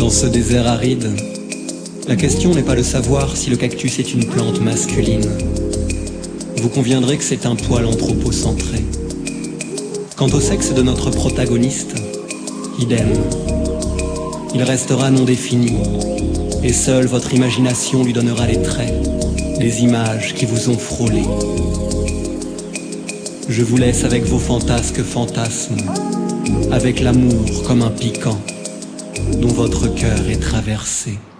Dans ce désert aride, la question n'est pas de savoir si le cactus est une plante masculine. Vous conviendrez que c'est un poil anthropocentré. Quant au sexe de notre protagoniste, idem. Il restera non défini, et seule votre imagination lui donnera les traits, les images qui vous ont frôlé. Je vous laisse avec vos fantasques fantasmes, avec l'amour comme un piquant, dont votre cœur est traversé.